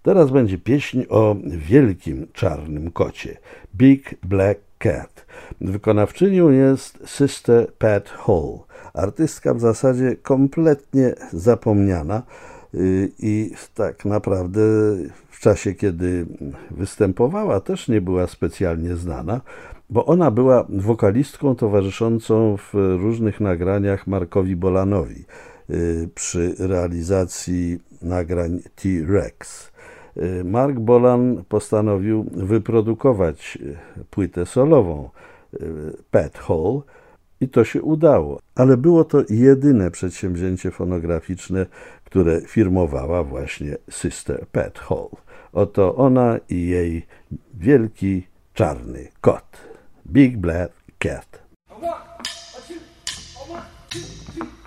Teraz będzie pieśń o wielkim czarnym kocie, Big Black Cat. Wykonawczynią jest Sister Pat Hall, artystka w zasadzie kompletnie zapomniana i tak naprawdę w czasie, kiedy występowała, też nie była specjalnie znana, bo ona była wokalistką towarzyszącą w różnych nagraniach Markowi Bolanowi przy realizacji nagrań T-Rex. Mark Bolan postanowił wyprodukować płytę solową Pat Hall i to się udało, ale było to jedyne przedsięwzięcie fonograficzne, które firmowała właśnie Sister Pat Hall. Oto ona i jej wielki czarny kot, Big Black Cat.